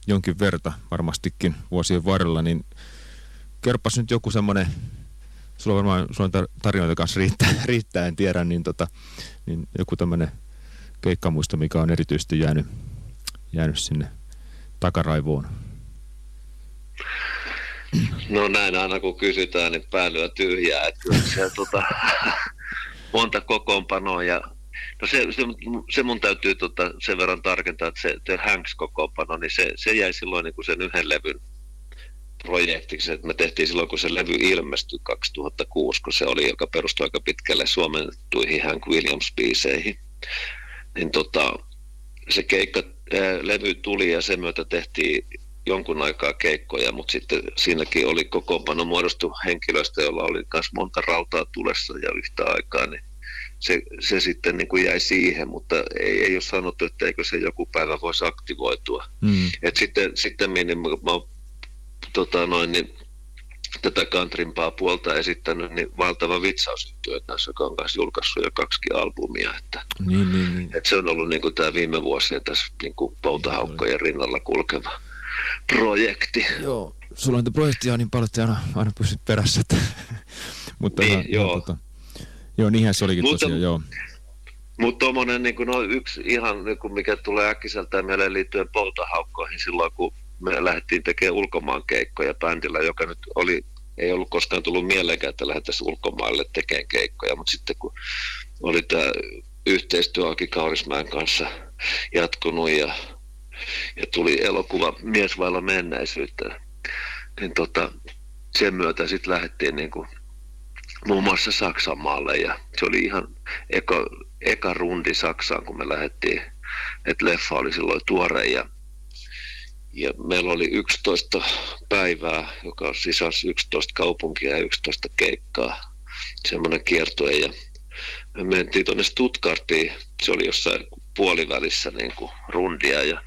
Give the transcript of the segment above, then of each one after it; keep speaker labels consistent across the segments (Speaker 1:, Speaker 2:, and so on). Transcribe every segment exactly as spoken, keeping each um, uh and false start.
Speaker 1: jonkin verta varmastikin vuosien varrella, niin kerpas nyt joku semmoinen, sulla varmaan sulla on tarinoita kanssa riittää, riittää en tiedä, niin, tota, niin joku tämmöinen keikkamuisto, mikä on erityisesti jäänyt, jäänyt sinne takaraivoon.
Speaker 2: No näin aina kun kysytään, niin päälyä tyhjää, että kyllä se tota, monta kokoonpanoa ja no se, se, se mun täytyy tota, sen verran tarkentaa, että se The Hanks-kokoonpano, niin se, se jäi silloin niin kuin sen yhden levyn projektiksi, että me tehtiin silloin, kun se levy ilmestyi kaksituhattakuusi, kun se oli, joka perustui aika pitkälle suomennettuihin Hank Williams-biiseihin, niin tota, se keikka, ää, levy tuli ja sen myötä tehtiin jonkun aikaa keikkoja, mutta sitten siinäkin oli kokoonpano muodostu henkilöistä, jolla oli myös monta rautaa tulessa ja yhtä aikaa, niin se, se sitten niin kuin jäi siihen, mutta ei, ei ole sanottu, että eikö se joku päivä voisi aktivoitua. Mm. Et sitten, sitten niin, mä, mä tota noin, niin, tätä countrympaa puolta esittänyt, niin valtava vitsausyhtyö tässä, joka on kanssa julkaissut jo kaksikin albumia. Että,
Speaker 1: niin, niin, niin.
Speaker 2: Että se on ollut niin kuin tämä viime vuosien tässä niin kuin poutahaukkojen rinnalla kulkeva projekti.
Speaker 1: Joo, sulla on niitä projekteja niin paljon, että aina, aina pysyt perässä. Että, mutta
Speaker 2: niin,
Speaker 1: ihan,
Speaker 2: joo.
Speaker 1: Ihan, tota, joo, niinhän se olikin
Speaker 2: mutta,
Speaker 1: tosiaan, joo.
Speaker 2: Mutta tuommoinen niin no, yksi ihan, niin kuin mikä tulee äkkiseltään meille liittyen poutahaukkoihin silloin, kun me lähdettiin tekemään ulkomaankeikkoja bändillä, joka nyt oli, ei ollut koskaan tullut mieleenkään, että lähdettäisiin ulkomaille tekemään keikkoja, mutta sitten kun oli tämä yhteistyö Aki Kaurismäen kanssa jatkunut ja ja tuli elokuva Mies vailla menneisyyttä, niin tota, sen myötä sitten lähdettiin niinku muun muassa Saksan maalle ja se oli ihan eka, eka rundi Saksaan, kun me lähdettiin, että leffa oli silloin tuore ja, ja meillä oli yksitoista päivää, joka sisälsi yksitoista kaupunkia ja yksitoista keikkaa, semmoinen kiertue ja me mentiin tuonne Stuttgartiin, se oli jossain puolivälissä niinku rundia ja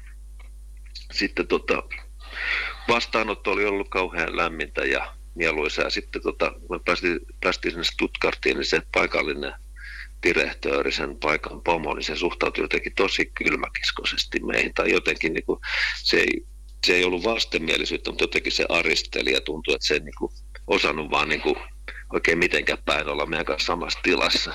Speaker 2: sitten tota, vastaanotto oli ollut kauhean lämmintä ja mieluisaa. Sitten tota, me päästiin, päästiin sinne Stuttgartiin, niin se paikallinen direktööri, sen paikan pomo, niin se suhtautui jotenkin tosi kylmäkiskoisesti meihin. Tai jotenkin niin kuin, se, ei, se ei ollut vastenmielisyyttä, mutta jotenkin se aristeli ja tuntui, että se ei niin kuin, osannut vaan niin kuin, oikein mitenkään päin olla meidän kanssa samassa tilassa.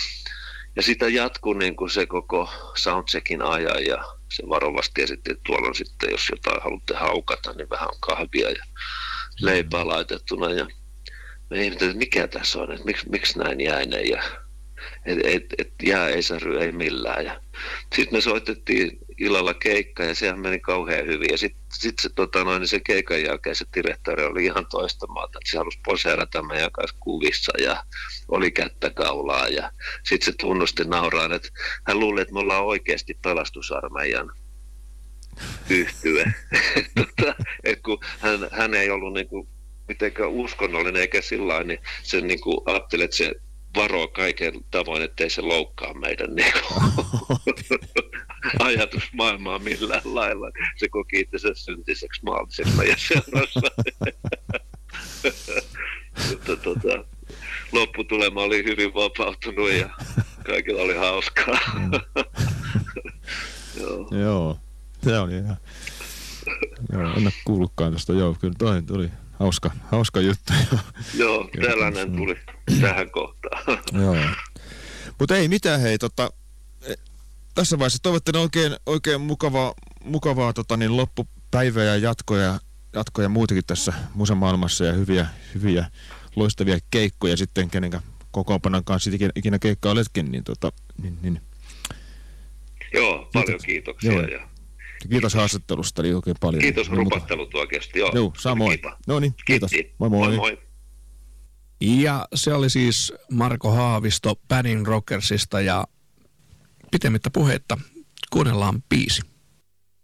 Speaker 2: Ja sitä jatkui niin kuin se koko soundcheckin ajan ja se varovasti esitti, että tuolla on sitten, jos jotain haluatte haukata, niin vähän on kahvia ja leipää laitettuna. Ja me ihmettelin, että mikä tässä on, että miksi, miksi näin jäinen ja et, et, et jää ei säry, ei millään. Ja sitten me soitettiin illalla keikka ja sehän meni kauhean hyvin. Ja sitten sit se, tota noin, niin se keikan jälkeen se direktori oli ihan toista maata, että se halusi poseerata meidän kanssa kuvissa ja oli kättä kaulaa. Ja sitten se tunnusti nauraan, että hän luuli, että me ollaan oikeasti pelastusarmeijan yhtye. tota, et kun hän, hän ei ollut niinku mitenkään uskonnollinen eikä sillä niin se niinku ajatteli, että se varoo kaiken tavoin, ettei se loukkaa meidän niinku ajatusmaailmaa millään lailla. Se koki itsensä syntiseksi maalliseksi meidän seurassa. Mutta tota, lopputulema oli hyvin vapautunut ja kaikilla oli hauskaa. Joo.
Speaker 1: Joo, se oli ihan. Joo, en ole kuullutkaan tästä. Joo, kyllä toi tuli hauska, hauska juttu.
Speaker 2: Joo, tällainen tuli tähän kohtaan.
Speaker 1: Joo. Mutta ei mitään, hei, tota, tässä vaiheessa toivottelen oikein, oikein mukavaa, mukavaa tota, niin loppupäivää ja jatkoja, jatkoja muutakin tässä musamaailmassa ja hyviä, hyviä loistavia keikkoja sitten, kenenkä kokoonpanon kanssa ikinä, ikinä keikkaa oletkin, niin, tota, niin, niin.
Speaker 2: Joo, paljon kiitoksia.
Speaker 1: Joo.
Speaker 2: Ja
Speaker 1: kiitos haastattelusta, eli oikein paljon.
Speaker 2: Kiitos rupattelut oikeasti. Joo,
Speaker 1: Joo samoin. No niin, kiitos.
Speaker 2: Kiitos.
Speaker 1: Moi moi.
Speaker 2: moi, moi.
Speaker 3: Ja se oli siis Marko Haavisto Banning Rockersista ja pitemmittä puheitta kuunnellaan biisi.